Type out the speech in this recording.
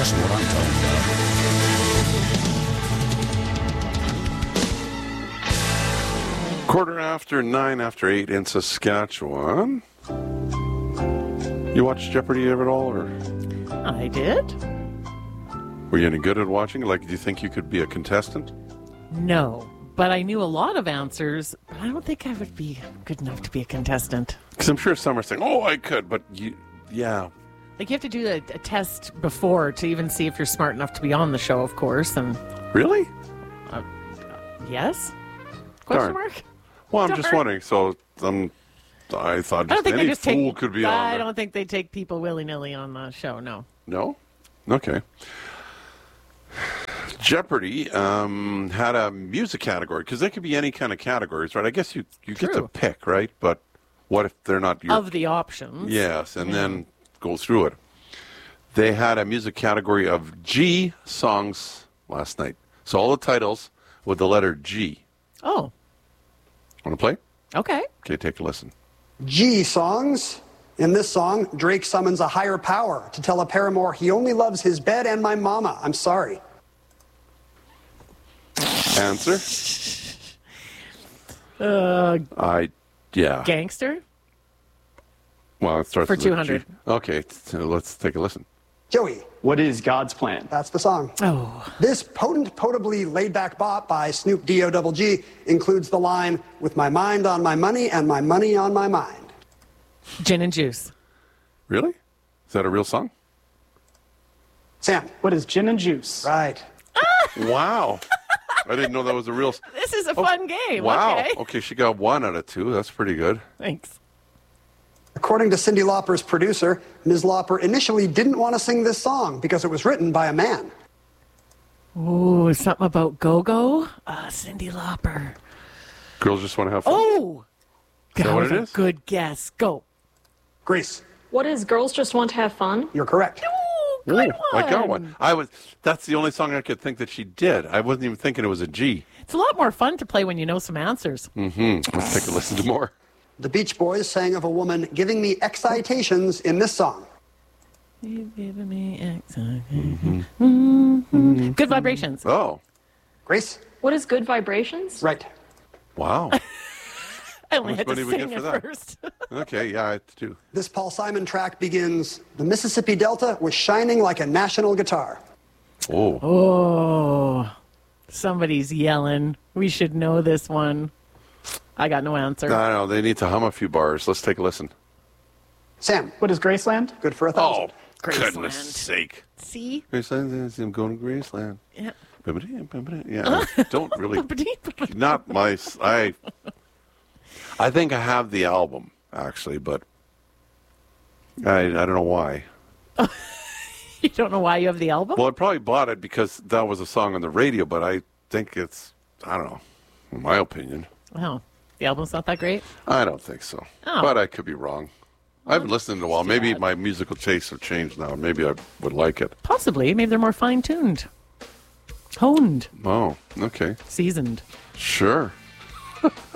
That's what I'm talking about. 9:15 in Saskatchewan. You watch Jeopardy ever at all, or I did. were you any good at watching? Like, do you think you could be a contestant? No, but I knew a lot of answers, but I don't think I would be good enough to be a contestant. Because I'm sure some are saying, "Oh, I could," but yeah. Like, you have to do a test before to even see if you're smart enough to be on the show, of course, and Really? yes? Question Darn. mark? Well, I'm just Darn. wondering. So I thought I don't just think they any just fool take. could be on I there. don't think they take people willy-nilly on the show, no. No? Okay. Jeopardy had a music category, because they could be any kind of categories, right? I guess you get to True. pick, right? But what if they're not your... Of the options. Yes, and then go through it. They had a music category of G songs last night. So all the titles with the letter G. Oh, Want to play? okay. Okay, take a listen. G songs. In this song, Drake summons a higher power to tell a paramour he only loves his bed and my mama. I'm sorry. Answer? Yeah. Gangster? Well, it starts For with a 200. G. Okay, so let's take a listen. Joey, What is God's plan? that's the song. Oh, This potably laid-back bop by Snoop D-O-double-G includes the line, with my mind on my money and my money on my mind. gin and juice. Really? Is that a real song? Sam. What is gin and juice? Right. Wow. I didn't know that was a real... This is a fun game. Wow. Okay. Okay, she got 1 out of 2. That's pretty good. Thanks. According to Cyndi Lauper's producer, Ms. Lauper initially didn't want to sing this song because it was written by a man. Ooh, something about go-go? Cyndi Lauper. Girls just want to have fun. Oh! that what was it a is? good guess. Go. Grace, What is Girls Just Want to Have Fun? you're correct. Ooh, good Ooh, one. I got one. That's the only song I could think that she did. I wasn't even thinking it was a G. It's a lot more fun to play when you know some answers. Let's take a listen to more. The Beach Boys sang of a woman giving me excitations in this song. You've given me excitement. Mhm. Good vibrations. Oh, Grace, What is Good Vibrations? right. wow. I only much had money to we sing get it for that? first. Okay, yeah, I do. This Paul Simon track begins, the Mississippi Delta was shining like a national guitar. Oh. Oh, somebody's yelling. We should know this one. I got no answer. I don't know. They need to hum a few bars. Let's take a listen. Sam, What is Graceland? good for 1,000. Oh, Graceland. goodness sake. See? Graceland, I'm going to Graceland. Yeah. Yeah, don't really. Not my. I think I have the album actually, but I don't know why. You don't know why you have the album? Well, I probably bought it because that was a song on the radio, but I think it's, I don't know, in my opinion. Oh, the album's not that great? I don't think so. Oh. But I could be wrong. I haven't listened in a while. Maybe my musical tastes have changed now. Maybe I would like it. Possibly. Maybe they're more fine-tuned. Honed. Oh, okay. Seasoned. Sure.